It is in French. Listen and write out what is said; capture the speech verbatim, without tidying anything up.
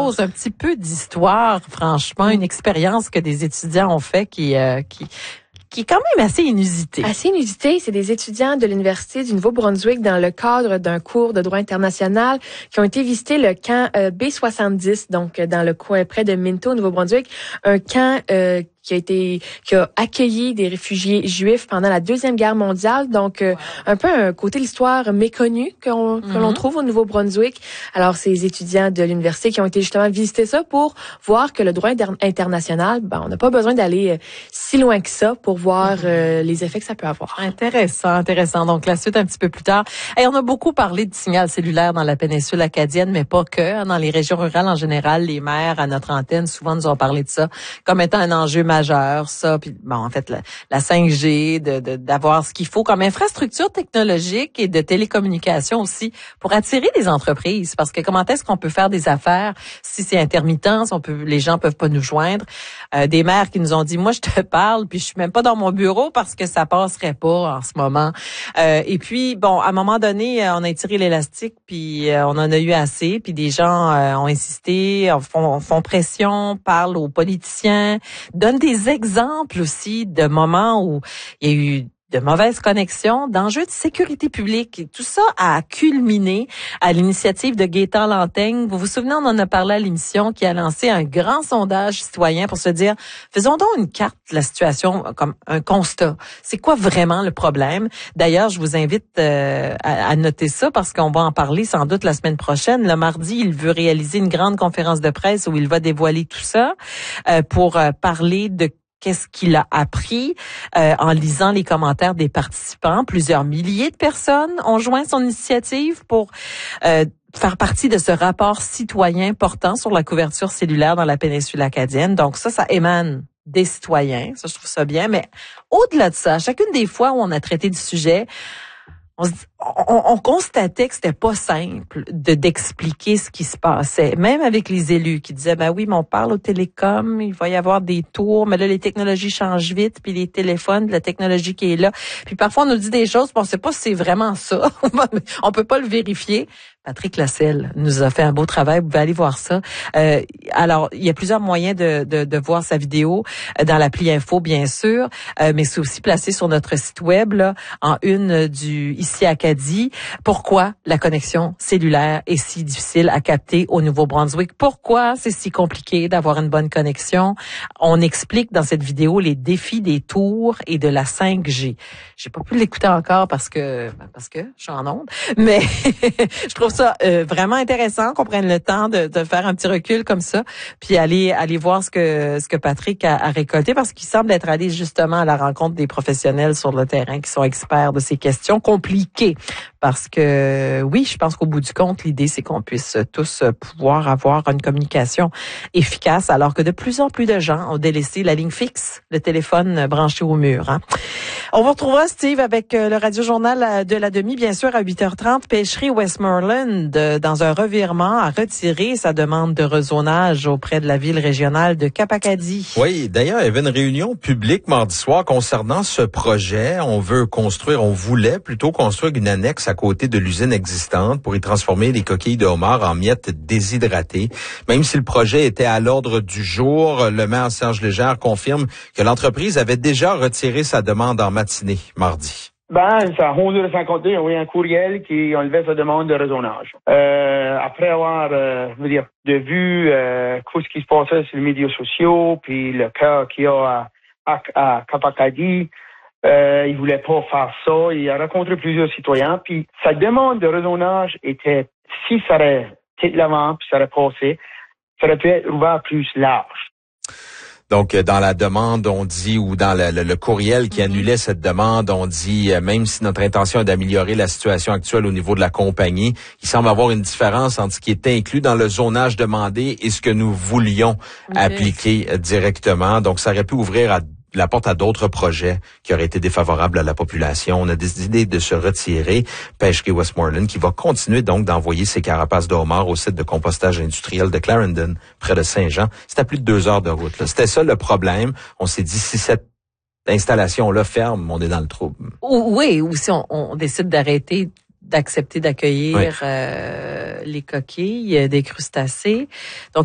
chose, un petit peu d'histoire, franchement, une expérience que des étudiants ont fait qui, euh, qui, qui est quand même assez inusité. Assez inusité, c'est des étudiants de l'Université du Nouveau-Brunswick dans le cadre d'un cours de droit international qui ont été visiter le camp euh, B soixante-dix, donc dans le coin près de Minto, au Nouveau-Brunswick, un camp euh, qui a été qui a accueilli des réfugiés juifs pendant la Deuxième Guerre mondiale. Donc, euh, wow. un peu un côté de l'histoire méconnu qu'on, mm-hmm. que l'on trouve au Nouveau-Brunswick. Alors, ces étudiants de l'université qui ont été justement visiter ça pour voir que le droit inter- international, ben, on n'a pas besoin d'aller euh, si loin que ça pour voir euh, les effets que ça peut avoir. Intéressant, intéressant. Donc, la suite un petit peu plus tard. Et on a beaucoup parlé de signal cellulaire dans la péninsule acadienne, mais pas que. Dans les régions rurales en général, les maires à notre antenne souvent nous ont parlé de ça comme étant un enjeu majeur. majeur, ça, puis bon, en fait, la, la cinq G, de, de, d'avoir ce qu'il faut comme infrastructure technologique et de télécommunication aussi pour attirer des entreprises. Parce que comment est-ce qu'on peut faire des affaires si c'est intermittent, si on peut, les gens peuvent pas nous joindre? Euh, des maires qui nous ont dit, moi, je te parle, puis je suis même pas dans mon bureau parce que ça passerait pas en ce moment. Euh, et puis, bon, à un moment donné, on a étiré l'élastique, puis euh, on en a eu assez, puis des gens euh, ont insisté, font, font pression, parlent aux politiciens, donnent des des exemples aussi de moments où il y a eu de mauvaises connexions, d'enjeux de sécurité publique. Et tout ça a culminé à l'initiative de Gaétan Lanteigne. Vous vous souvenez, on en a parlé à l'émission, qui a lancé un grand sondage citoyen pour se dire, faisons donc une carte de la situation comme un constat. C'est quoi vraiment le problème? D'ailleurs, je vous invite euh, à, à noter ça parce qu'on va en parler sans doute la semaine prochaine. Le mardi, il veut réaliser une grande conférence de presse où il va dévoiler tout ça euh, pour euh, parler de qu'est-ce qu'il a appris euh, en lisant les commentaires des participants. Plusieurs milliers de personnes ont joint son initiative pour euh, faire partie de ce rapport citoyen portant sur la couverture cellulaire dans la péninsule acadienne. Donc ça, ça émane des citoyens. Ça, je trouve ça bien. Mais au-delà de ça, chacune des fois où on a traité du sujet, On, se, on, on constatait que c'était pas simple de d'expliquer ce qui se passait, même avec les élus qui disaient ben oui, mais on parle au télécom, il va y avoir des tours, mais là les technologies changent vite, puis les téléphones, la technologie qui est là, puis parfois on nous dit des choses, puis on sait pas si c'est vraiment ça, on peut pas le vérifier. Patrick Lasselle nous a fait un beau travail. Vous pouvez aller voir ça. Euh, alors, il y a plusieurs moyens de, de, de voir sa vidéo dans l'appli Info, bien sûr, euh, mais c'est aussi placé sur notre site web, là, en une du ici Acadie. Pourquoi la connexion cellulaire est si difficile à capter au Nouveau-Brunswick? Pourquoi c'est si compliqué d'avoir une bonne connexion? On explique dans cette vidéo les défis des tours et de la cinq G. J'ai pas pu l'écouter encore parce que parce que je suis en onde, mais je trouve ça euh, vraiment intéressant qu'on prenne le temps de, de faire un petit recul comme ça, puis aller aller voir ce que ce que Patrick a, a récolté, parce qu'il semble être allé justement à la rencontre des professionnels sur le terrain qui sont experts de ces questions compliquées. Parce que oui, je pense qu'au bout du compte, l'idée c'est qu'on puisse tous pouvoir avoir une communication efficace, alors que de plus en plus de gens ont délaissé la ligne fixe, le téléphone branché au mur. Hein. On vous retrouvera, Steve, avec le Radio-Journal de la demi, bien sûr, à huit heures trente. Pêcherie Westmoreland, dans un revirement, a retiré sa demande de rezonage auprès de la ville régionale de Cap-Acadie. Oui, d'ailleurs, il y avait une réunion publique mardi soir concernant ce projet. On veut construire, on voulait plutôt construire une annexe à côté de l'usine existante pour y transformer les coquilles de homard en miettes déshydratées. Même si le projet était à l'ordre du jour, le maire Serge Légère confirme que l'entreprise avait déjà retiré sa demande en matinée mardi. Ben, c'est à onze heures cinquante, il y a envoyé un courriel qui enlevait sa demande de rezonage. Euh, après avoir, euh, je veux dire, de vue euh, tout ce qui se passait sur les médias sociaux, puis le cas qu'il y a à, à, à Cap-Acadie, euh, il voulait pas faire ça. Il a rencontré plusieurs citoyens, puis sa demande de rezonage était, si ça aurait été de l'avant, puis ça aurait passé, ça aurait pu être ouvert plus large. Donc, dans la demande, on dit, ou dans le, le, le courriel qui annulait cette demande, on dit, même si notre intention est d'améliorer la situation actuelle au niveau de la compagnie, il semble avoir une différence entre ce qui est inclus dans le zonage demandé et ce que nous voulions okay. appliquer directement. Donc, ça aurait pu ouvrir à la porte à d'autres projets qui auraient été défavorables à la population. On a décidé de se retirer. Pêcherie Westmoreland qui va continuer donc d'envoyer ses carapaces de homard au site de compostage industriel de Clarendon, près de Saint-Jean. C'est à plus de deux heures de route. Là. C'était ça le problème. On s'est dit, si cette installation-là ferme, on est dans le trouble. Oui, ou si on, on décide d'arrêter d'accepter d'accueillir oui. euh, les coquilles des crustacés. Donc,